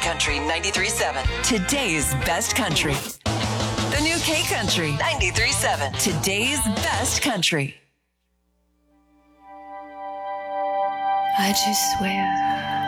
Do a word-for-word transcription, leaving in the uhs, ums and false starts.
Country ninety-three point seven. Today's best country. The new K Country ninety-three point seven. Today's best country. I just swear